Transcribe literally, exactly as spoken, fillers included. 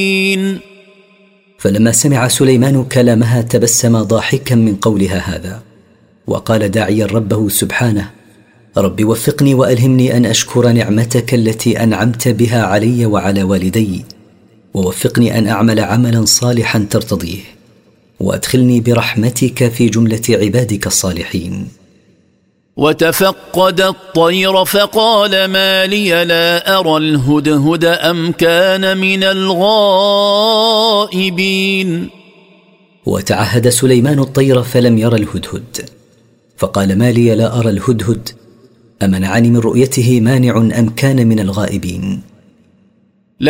فلما سمع سليمان كلامها تبسم ضاحكا من قولها هذا، وقال داعيا ربه سبحانه: رب وفقني وألهمني أن أشكر نعمتك التي أنعمت بها علي وعلى والدي، ووفقني أن أعمل عملا صالحا ترتضيه، وأدخلني برحمتك في جملة عبادك الصالحين. وتفقد الطير فقال ما لي لا أرى الهدهد أم كان من الغائبين. وتعهد سليمان الطير فلم يرى الهدهد، فقال ما لي لا أرى الهدهد، أمنعني من رؤيته مانع أم كان من الغائبين.